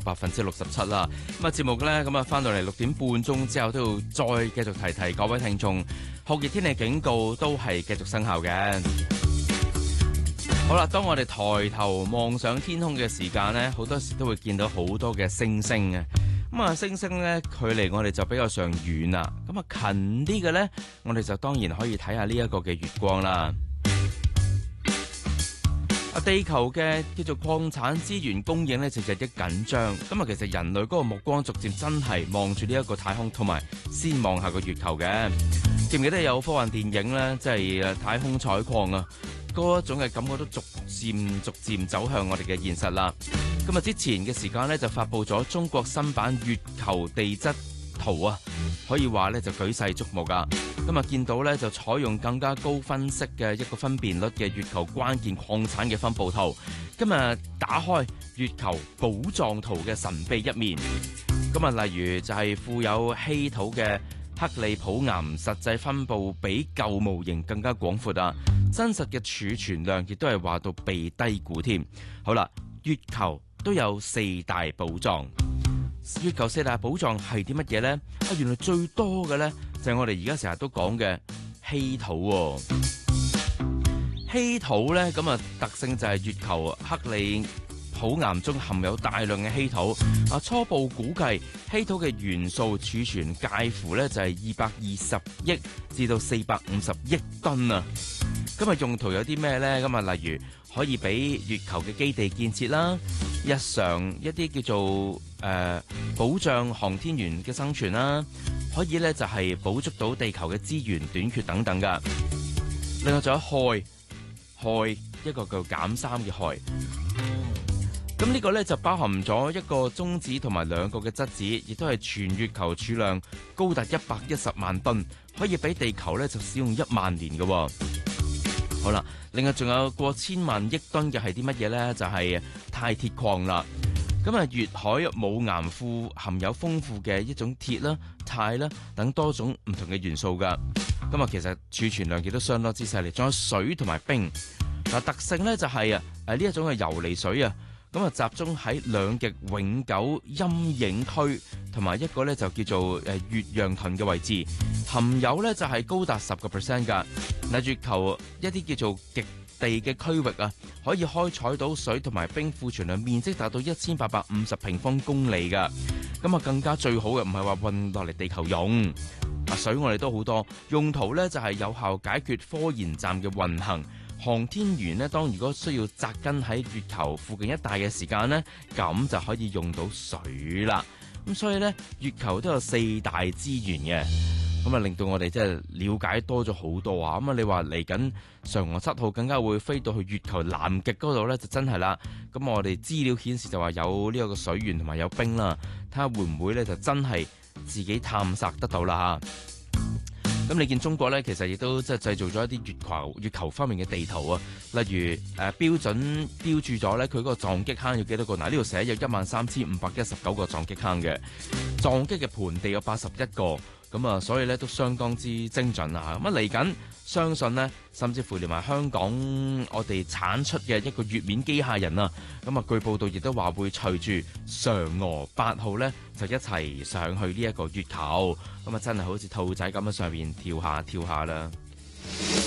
67%啦。咁啊節目咧咁啊翻到嚟6點半鐘之後都要再繼續提各位聽眾，酷熱天氣警告都係繼續生效嘅。好啦，當我哋抬頭望上天空嘅時間呢，好多時都會見到好多嘅星星嘅。咁啊，星星呢，距離我哋就比較上遠啦。咁啊，近啲嘅呢，我哋就當然可以睇下呢一個嘅月光啦。地球嘅叫做礦產資源供應呢，就日益緊張。咁啊，其實人類嗰個目光逐漸真係望住呢一個太空，同埋先望下個月球嘅。記唔記得有科幻電影呢？即係太空採礦啊，嗰一種嘅感覺都逐漸走向我哋嘅現實啦。咁啊，之前嘅時間呢，就發布咗中國新版月球地質圖啊，可以話咧就舉世矚目噶。咁啊，見到咧就採用更加高分析嘅一個分辨率嘅月球關鍵礦產嘅分佈圖。今日打開月球寶藏圖嘅神秘一面。咁啊，例如就係富有稀土嘅克里普岩，實際分佈比舊模型更加廣闊啊！真實嘅儲存量亦都係話到被低估添。好啦，月球都有4大寶藏。月球4大寶藏係啲乜嘢呢？原來最多嘅呢，就係我哋而家成日都講嘅稀土喎。稀土呢，咁啊特性就係月球克里普岩中含有大量嘅稀土。初步估計稀土嘅元素儲存介乎呢，就係220億至到450億噸啊。咁啊用途有啲咩呢？咁啊例如可以俾月球嘅基地建設啦，日常一啲叫做保障航天員嘅生存啦，可以咧就係補足到地球嘅資源短缺等等噶。另外仲有氦，一個叫減3嘅氦。咁呢個咧就包含咗一個中子同埋2個嘅質子，亦都係全月球儲量高達110萬噸，可以俾地球咧就使用1萬年嘅。好啦，另外仲有過千萬億噸嘅係啲乜嘢呢？就係鈦鐵礦啦。咁啊，月海母岩庫含有豐富嘅一種鐵啦、鈦啦等多種唔同嘅元素噶。咁啊，其實儲存量亦都相當之犀利。仲有水同埋冰。特性呢就係呢一種嘅游離水啊。咁啊，集中喺兩極永久陰影區，同埋一個咧就叫做月壤盾嘅位置，含有咧就係高達10% 噶。月球一啲叫做極地嘅區域啊，可以開採到水同埋冰庫存量面積達到1850平方公里噶。咁啊，更加最好嘅唔係話運落嚟地球用，水我哋都好多用途咧，就係有效解決科研站嘅運行。航天員呢，當如果需要紮根喺月球附近一帶嘅時間呢，咁就可以用到水啦。咁所以呢，月球都有4大資源嘅，咁啊令到我哋即係了解多咗好多啊。咁啊，你話嚟緊嫦娥7號更加會飛到去月球南極嗰度呢，就真係啦。咁我哋資料顯示就話有呢個水源同埋有冰啦，睇下會唔會呢就真係自己探索得到啦嚇。咁你見中國咧，其實亦都即係製造咗一啲月球方面嘅地圖啊，例如標準標註咗咧佢嗰個撞擊坑有幾多個？呢度寫有13519個撞擊坑嘅，撞擊嘅盆地有81個，咁啊，所以咧都相當之精準啊！咁啊嚟緊，相信呢，甚至乎連埋香港我哋產出嘅一個月面機械人啊，咁啊據報道亦都話會隨住嫦娥8號咧就一齊上去呢一個月球，咁啊真係好似兔仔咁喺上面跳下跳下啦〜